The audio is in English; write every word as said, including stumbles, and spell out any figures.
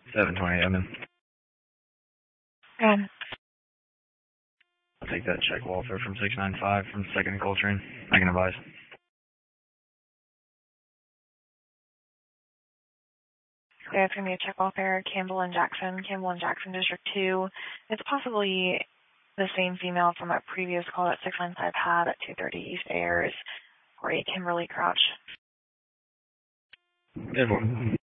seven twenty, I'm in. Um, I'll take that check, Walter, from six nine five from second and Coltrane. I can advise. Okay, it's going to be a check welfare, Campbell and Jackson, Campbell and Jackson, District two. It's possibly the same female from a previous call that six nine five had at two thirty East Ayers for a Kimberly Crouch. Everyone.